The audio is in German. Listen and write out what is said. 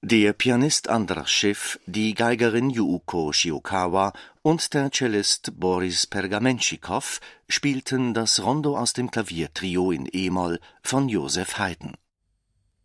Der Pianist Andras Schiff, die Geigerin Yuuko Shiokawa und der Cellist Boris Pergamenschikow spielten das Rondo aus dem Klaviertrio in e-Moll von Joseph Haydn.